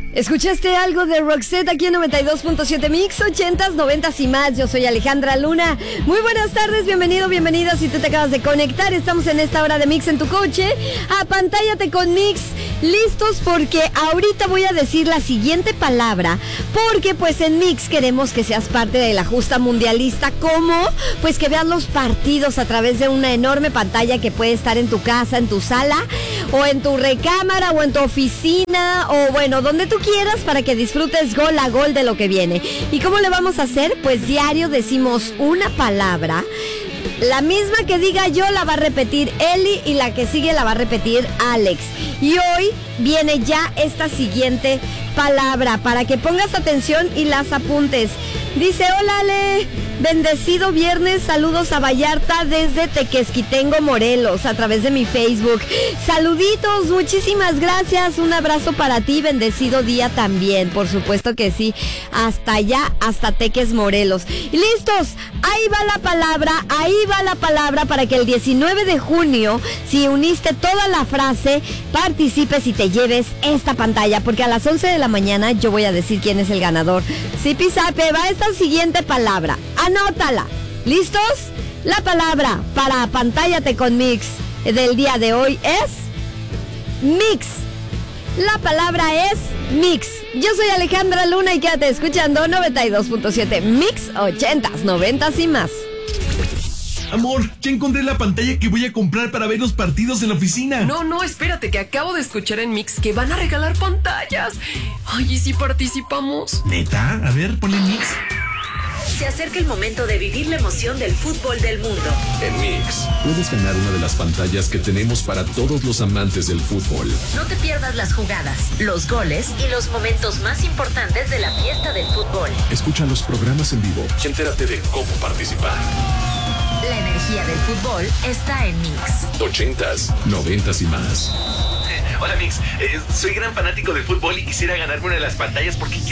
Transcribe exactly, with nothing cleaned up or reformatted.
¿Escuchaste algo de Roxette aquí en noventa y dos punto siete Mix, ochentas, noventas y más? Yo soy Alejandra Luna. Muy buenas tardes, bienvenido, bienvenida. Si tú te acabas de conectar, estamos en esta hora de Mix en tu coche. Apantállate con Mix. Listos porque ahorita voy a decir la siguiente palabra, porque pues en Mix queremos que seas parte de la justa mundialista. ¿Cómo? Pues que veas los partidos a través de una enorme pantalla que puede estar en tu casa, en tu sala, o en tu recámara, o en tu oficina, o bueno, donde tú quieras, para que disfrutes gol a gol de lo que viene. ¿Y cómo le vamos a hacer? Pues diario decimos una palabra. La misma que diga yo la va a repetir Eli y la que sigue la va a repetir Alex. Y hoy viene ya esta siguiente palabra para que pongas atención y las apuntes. Dice: hola Ale, bendecido viernes, saludos a Vallarta desde Tequesquitengo, Morelos, a través de mi Facebook. Saluditos, muchísimas gracias, un abrazo para ti, bendecido día también, por supuesto que sí, hasta allá, hasta Teques, Morelos. Y listos, ahí va la palabra, ahí va la palabra para que el diecinueve de junio, si uniste toda la frase, participes y te lleves esta pantalla, porque a las once de la mañana yo voy a decir quién es el ganador. Zipi Zape, va esta siguiente palabra, anótala. ¿Listos? La palabra para Apantállate con Mix del día de hoy es Mix. La palabra es Mix. Yo soy Alejandra Luna y quédate escuchando noventa y dos punto siete Mix, ochentas, noventas y más. Amor, ya encontré la pantalla que voy a comprar para ver los partidos en la oficina. No, no, espérate, que acabo de escuchar en Mix que van a regalar pantallas. Ay, ¿y si participamos? ¿Neta? A ver, ponle Mix. Se acerca el momento de vivir la emoción del fútbol del mundo. En Mix, puedes ganar una de las pantallas que tenemos para todos los amantes del fútbol. No te pierdas las jugadas, los goles y los momentos más importantes de la fiesta del fútbol. Escucha los programas en vivo y entérate de cómo participar. La energía del fútbol está en Mix. Ochentas, noventas y más. Hola Mix, eh, soy gran fanático del fútbol y quisiera ganarme una de las pantallas porque